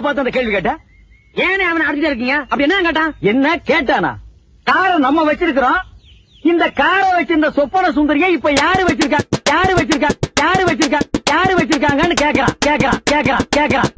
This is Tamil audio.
பார்த்து அந்த கேள்வி கேட்ட? ஏனே அவனை அடிச்சுட்டே இருக்கீங்க? அப்படி என்ன கேட்டான்? என்ன கேட்டானா? காரை நம்ம வச்சிருக்கிறோம். இந்த காரை வச்சிருந்த சொப்பன சுந்தரியை இப்ப யாரு வச்சிருக்காங்கன்னு கேக்குறான்.